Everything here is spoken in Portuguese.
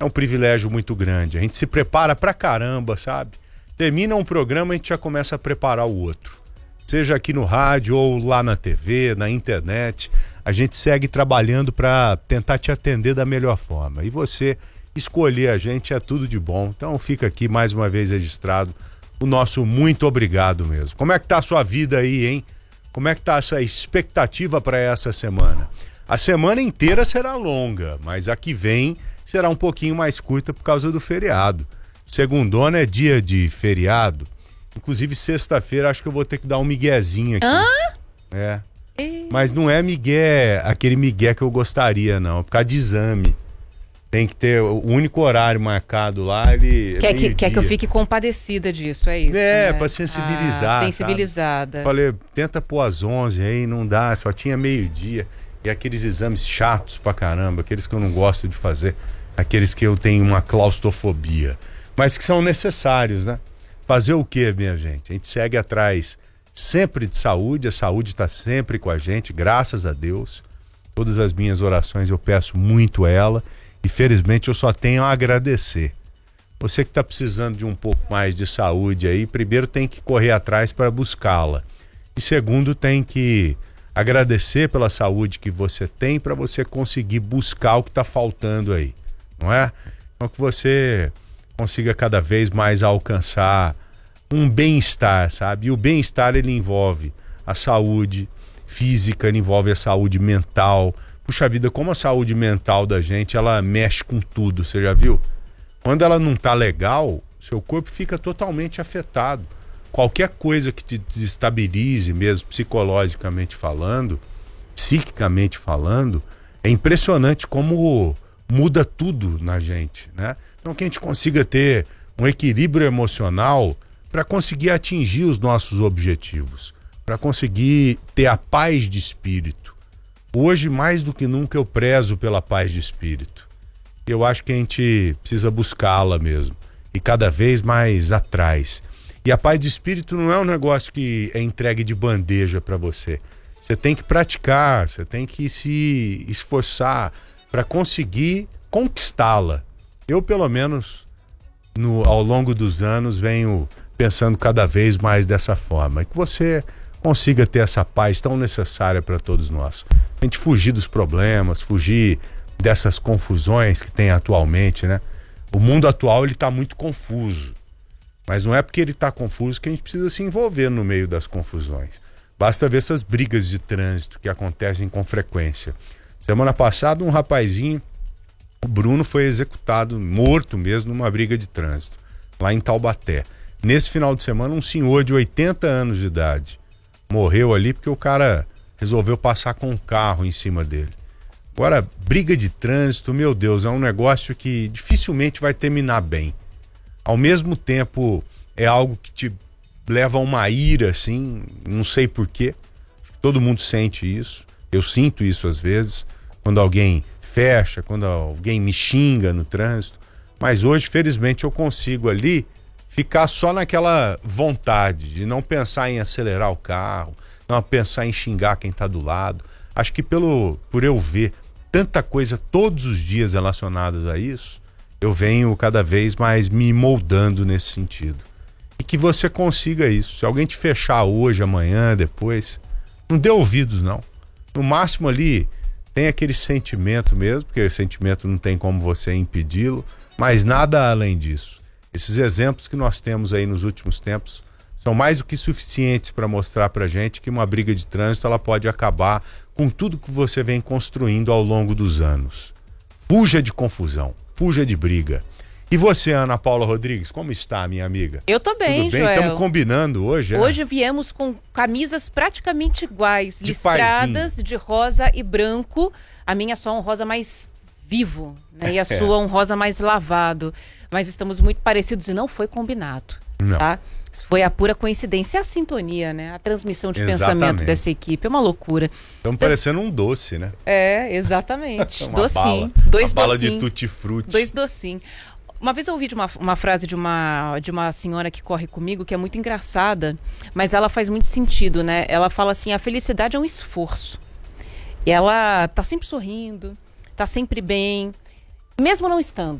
é um privilégio muito grande. A gente se prepara pra caramba, sabe? Termina um programa, a gente já começa a preparar o outro. Seja aqui no rádio ou lá na TV, na internet, a gente segue trabalhando para tentar te atender da melhor forma. E você escolher a gente é tudo de bom. Então fica aqui mais uma vez registrado o nosso muito obrigado mesmo. Como é que tá a sua vida aí, hein? Como é que tá essa expectativa para essa semana? A semana inteira será longa, mas a que vem será um pouquinho mais curta por causa do feriado. Segundona é dia de feriado. Inclusive, sexta-feira, acho que eu vou ter que dar um miguezinho aqui. É. Mas não é migué, aquele migué que eu gostaria, não. É por causa de exame. Tem que ter o único horário marcado lá, ele... Quer que eu fique compadecida disso, é isso? É, né? pra sensibilizar, sensibilizada. Sabe? Falei, tenta pôr às 11 aí, não dá, só tinha meio-dia. E aqueles exames chatos pra caramba, aqueles que eu não gosto de fazer, aqueles que eu tenho uma claustrofobia. Mas que são necessários, né? Fazer o quê, minha gente? A gente segue atrás sempre de saúde, a saúde está sempre com a gente, graças a Deus. Todas as minhas orações eu peço muito a ela e felizmente eu só tenho a agradecer. Você que está precisando de um pouco mais de saúde aí, primeiro tem que correr atrás para buscá-la. E segundo, tem que agradecer pela saúde que você tem para você conseguir buscar o que está faltando aí, não é? Então que você consiga cada vez mais alcançar um bem-estar, sabe? E o bem-estar, ele envolve a saúde física, ele envolve a saúde mental. Puxa vida, como a saúde mental da gente, ela mexe com tudo, você já viu? Quando ela não tá legal, seu corpo fica totalmente afetado. Qualquer coisa que te desestabilize mesmo, psicologicamente falando, psiquicamente falando, é impressionante como muda tudo na gente, né? Então que a gente consiga ter um equilíbrio emocional para conseguir atingir os nossos objetivos, para conseguir ter a paz de espírito. Hoje, mais do que nunca, eu prezo pela paz de espírito. Eu acho que a gente precisa buscá-la mesmo, e cada vez mais atrás. E a paz de espírito não é um negócio que é entregue de bandeja para você. Você tem que praticar, você tem que se esforçar para conseguir conquistá-la. Eu, pelo menos, ao longo dos anos, venho pensando cada vez mais dessa forma. Que você consiga ter essa paz tão necessária para todos nós. A gente fugir dos problemas, fugir dessas confusões que tem atualmente, né? O mundo atual, ele tá muito confuso. Mas não é porque ele tá confuso que a gente precisa se envolver no meio das confusões. Basta ver essas brigas de trânsito que acontecem com frequência. Semana passada, um rapazinho, o Bruno, foi executado, morto mesmo, numa briga de trânsito, lá em Taubaté. Nesse final de semana, um senhor de 80 anos de idade morreu ali porque o cara resolveu passar com um carro em cima dele. Agora, briga de trânsito, meu Deus, é um negócio que dificilmente vai terminar bem. Ao mesmo tempo, é algo que te leva a uma ira, assim, não sei porquê. Todo mundo sente isso. Eu sinto isso às vezes, quando alguém fecha, quando alguém me xinga no trânsito. Mas hoje, felizmente, eu consigo ali ficar só naquela vontade de não pensar em acelerar o carro, não pensar em xingar quem está do lado. Acho que por eu ver tanta coisa todos os dias relacionadas a isso, eu venho cada vez mais me moldando nesse sentido. E que você consiga isso. Se alguém te fechar hoje, amanhã, depois, não dê ouvidos, não. No máximo ali, tem aquele sentimento mesmo, porque o sentimento não tem como você impedi-lo, mas nada além disso. Esses exemplos que nós temos aí nos últimos tempos são mais do que suficientes para mostrar pra gente que uma briga de trânsito, ela pode acabar com tudo que você vem construindo ao longo dos anos. Fuja de confusão, fuja de briga. E você, Ana Paula Rodrigues, como está, minha amiga? Eu tô bem, tudo bem? Joel. Estamos combinando hoje, Hoje viemos com camisas praticamente iguais, de listradas parzinho, de rosa e branco. A minha só um rosa mais vivo, né? E a sua um rosa mais lavado. Mas estamos muito parecidos e não foi combinado, não. Tá? Foi a pura coincidência, a sintonia, né? A transmissão de Exatamente. pensamento dessa equipe, é uma loucura. Estamos parecendo um doce, né? É, exatamente. Uma docinho. bala, Dois uma bala docinho. de tutti-frutti. 2 docinhos. Uma vez eu ouvi uma frase de uma senhora que corre comigo, que é muito engraçada, mas ela faz muito sentido, né? Ela fala assim, a felicidade é um esforço. E ela tá sempre sorrindo, tá sempre bem, mesmo não estando.